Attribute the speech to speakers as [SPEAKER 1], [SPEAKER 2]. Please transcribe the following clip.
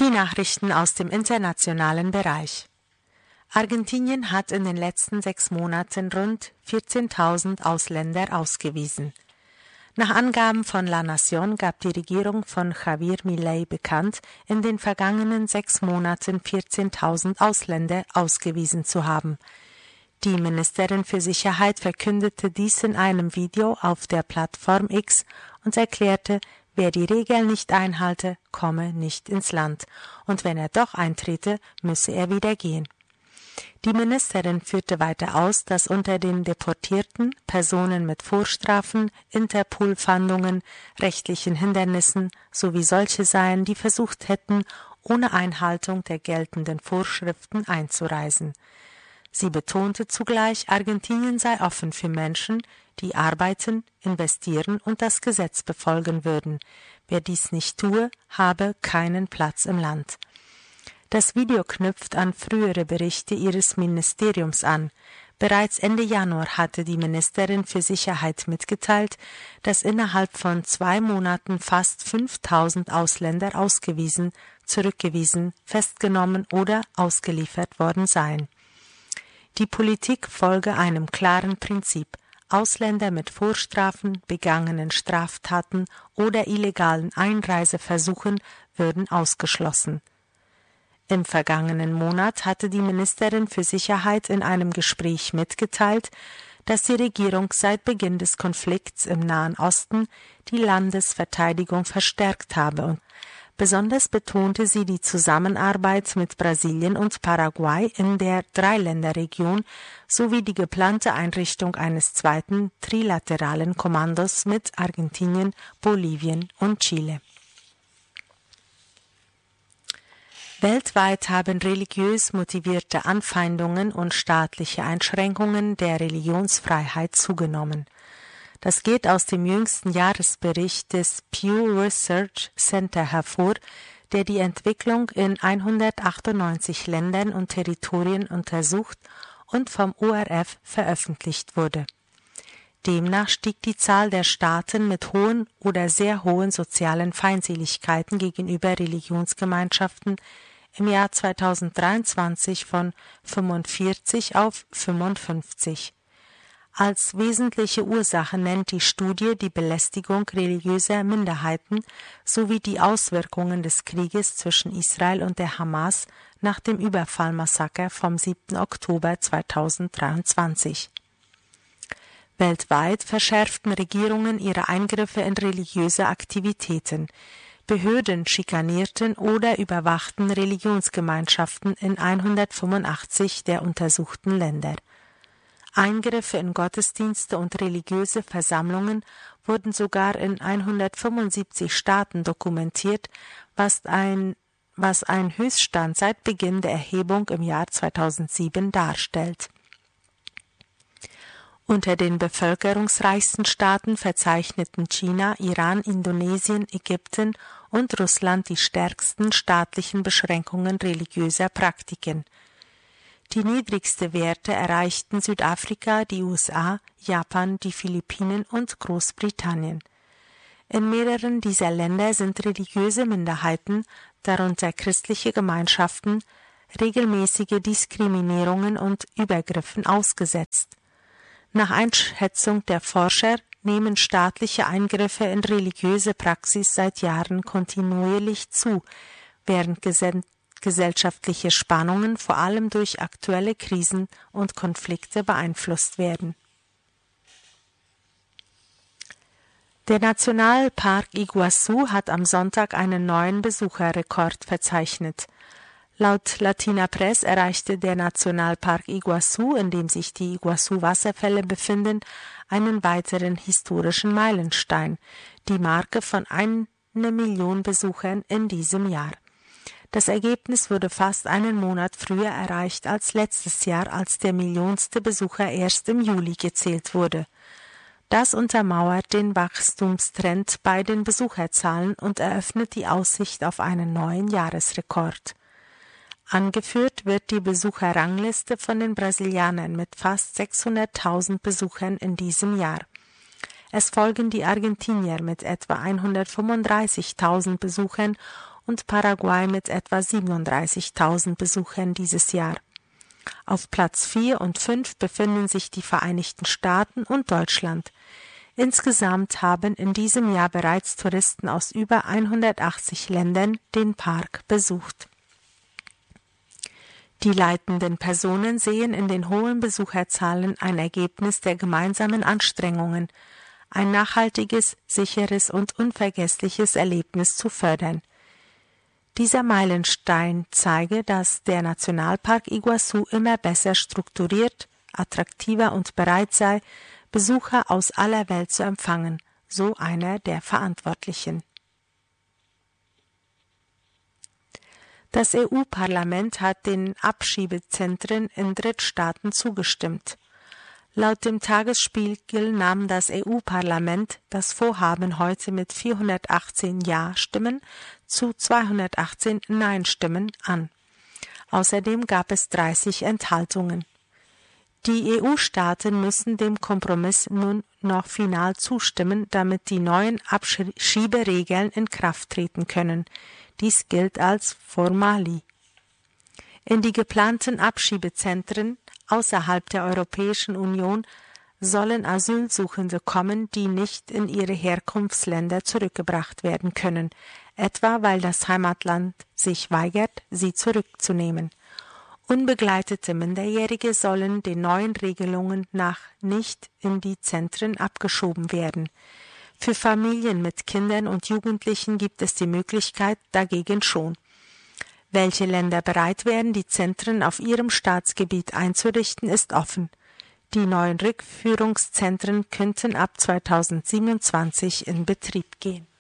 [SPEAKER 1] Die Nachrichten aus dem internationalen Bereich. Argentinien hat in den letzten 6 Monaten rund 14.000 Ausländer ausgewiesen. Nach Angaben von La Nación gab die Regierung von Javier Milei bekannt, in den vergangenen 6 Monaten 14.000 Ausländer ausgewiesen zu haben. Die Ministerin für Sicherheit verkündete dies in einem Video auf der Plattform X und erklärte, wer die Regeln nicht einhalte, komme nicht ins Land, und wenn er doch eintrete, müsse er wieder gehen. Die Ministerin führte weiter aus, dass unter den Deportierten Personen mit Vorstrafen, Interpol-Fahndungen, rechtlichen Hindernissen sowie solche seien, die versucht hätten, ohne Einhaltung der geltenden Vorschriften einzureisen. Sie betonte zugleich, Argentinien sei offen für Menschen, die arbeiten, investieren und das Gesetz befolgen würden. Wer dies nicht tue, habe keinen Platz im Land. Das Video knüpft an frühere Berichte ihres Ministeriums an. Bereits Ende Januar hatte die Ministerin für Sicherheit mitgeteilt, dass innerhalb von 2 Monaten fast 5.000 Ausländer ausgewiesen, zurückgewiesen, festgenommen oder ausgeliefert worden seien. Die Politik folge einem klaren Prinzip. Ausländer mit Vorstrafen, begangenen Straftaten oder illegalen Einreiseversuchen würden ausgeschlossen. Im vergangenen Monat hatte die Ministerin für Sicherheit in einem Gespräch mitgeteilt, dass die Regierung seit Beginn des Konflikts im Nahen Osten die Landesverteidigung verstärkt habe und besonders betonte sie die Zusammenarbeit mit Brasilien und Paraguay in der Dreiländerregion sowie die geplante Einrichtung eines zweiten trilateralen Kommandos mit Argentinien, Bolivien und Chile. Weltweit haben religiös motivierte Anfeindungen und staatliche Einschränkungen der Religionsfreiheit zugenommen. Das geht aus dem jüngsten Jahresbericht des Pew Research Center hervor, der die Entwicklung in 198 Ländern und Territorien untersucht und vom ORF veröffentlicht wurde. Demnach stieg die Zahl der Staaten mit hohen oder sehr hohen sozialen Feindseligkeiten gegenüber Religionsgemeinschaften im Jahr 2023 von 45 auf 55. Als wesentliche Ursache nennt die Studie die Belästigung religiöser Minderheiten sowie die Auswirkungen des Krieges zwischen Israel und der Hamas nach dem Überfallmassaker vom 7. Oktober 2023. Weltweit verschärften Regierungen ihre Eingriffe in religiöse Aktivitäten. Behörden schikanierten oder überwachten Religionsgemeinschaften in 185 der untersuchten Länder. Eingriffe in Gottesdienste und religiöse Versammlungen wurden sogar in 175 Staaten dokumentiert, was ein Höchststand seit Beginn der Erhebung im Jahr 2007 darstellt. Unter den bevölkerungsreichsten Staaten verzeichneten China, Iran, Indonesien, Ägypten und Russland die stärksten staatlichen Beschränkungen religiöser Praktiken. Die niedrigsten Werte erreichten Südafrika, die USA, Japan, die Philippinen und Großbritannien. In mehreren dieser Länder sind religiöse Minderheiten, darunter christliche Gemeinschaften, regelmäßige Diskriminierungen und Übergriffen ausgesetzt. Nach Einschätzung der Forscher nehmen staatliche Eingriffe in religiöse Praxis seit Jahren kontinuierlich zu, während gesellschaftliche Spannungen vor allem durch aktuelle Krisen und Konflikte beeinflusst werden. Der Nationalpark Iguazú hat am Sonntag einen neuen Besucherrekord verzeichnet. Laut Latina Press erreichte der Nationalpark Iguazú, in dem sich die Iguazú-Wasserfälle befinden, einen weiteren historischen Meilenstein, die Marke von 1 Million Besuchern in diesem Jahr. Das Ergebnis wurde fast einen Monat früher erreicht als letztes Jahr, als der millionste Besucher erst im Juli gezählt wurde. Das untermauert den Wachstumstrend bei den Besucherzahlen und eröffnet die Aussicht auf einen neuen Jahresrekord. Angeführt wird die Besucherrangliste von den Brasilianern mit fast 600.000 Besuchern in diesem Jahr. Es folgen die Argentinier mit etwa 135.000 Besuchern und Paraguay mit etwa 37.000 Besuchern dieses Jahr. Auf Platz 4 und 5 befinden sich die Vereinigten Staaten und Deutschland. Insgesamt haben in diesem Jahr bereits Touristen aus über 180 Ländern den Park besucht. Die leitenden Personen sehen in den hohen Besucherzahlen ein Ergebnis der gemeinsamen Anstrengungen, ein nachhaltiges, sicheres und unvergessliches Erlebnis zu fördern. Dieser Meilenstein zeige, dass der Nationalpark Iguazu immer besser strukturiert, attraktiver und bereit sei, Besucher aus aller Welt zu empfangen, so einer der Verantwortlichen. Das EU-Parlament hat den Abschiebezentren in Drittstaaten zugestimmt. Laut dem Tagesspiegel nahm das EU-Parlament das Vorhaben heute mit 418 Ja-Stimmen zu 218 Nein-Stimmen an. Außerdem gab es 30 Enthaltungen. Die EU-Staaten müssen dem Kompromiss nun noch final zustimmen, damit die neuen Abschieberegeln in Kraft treten können. Dies gilt als Formalie. In die geplanten Abschiebezentren außerhalb der Europäischen Union sollen Asylsuchende kommen, die nicht in ihre Herkunftsländer zurückgebracht werden können, etwa weil das Heimatland sich weigert, sie zurückzunehmen. Unbegleitete Minderjährige sollen den neuen Regelungen nach nicht in die Zentren abgeschoben werden. Für Familien mit Kindern und Jugendlichen gibt es die Möglichkeit dagegen schon. Welche Länder bereit wären, die Zentren auf ihrem Staatsgebiet einzurichten, ist offen. Die neuen Rückführungszentren könnten ab 2027 in Betrieb gehen.